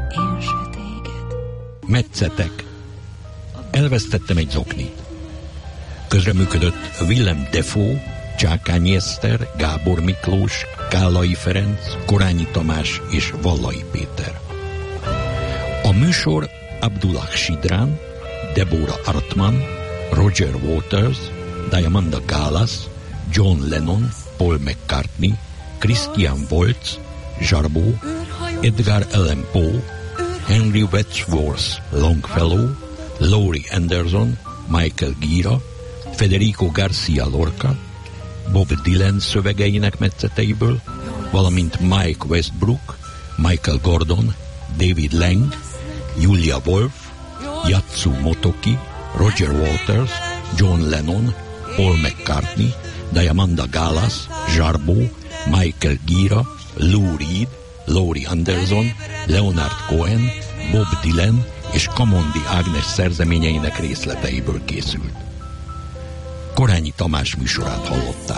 én se téged. Metszetek. Elvesztettem egy zoknit. Közreműködött Willem Dafoe, Csákányi Eszter, Gábor Miklós, Kállai Ferenc, Korányi Tamás és Vallai Péter. A műsor Abdullah Sidrán, Deborah Artman, Roger Waters, Diamanda Galas, John Lennon, Paul McCartney, Christian Waltz, Zsarbó, Edgar Allan Poe, Henry Wadsworth Longfellow, Laurie Anderson, Michael Gira, Federico Garcia Lorca, Bob Dylan szövegeinek metszeteiből, valamint Mike Westbrook, Michael Gordon, David Lang, Julia Wolf, Yatsu Motoki, Roger Waters, John Lennon, Paul McCartney, Diamanda Galas, Zsarbó, Michael Gira, Lou Reed, Laurie Anderson, Leonard Cohen, Bob Dylan és Kamondi Ágnes szerzeményeinek részleteiből készült. Korányi Tamás műsorát hallották.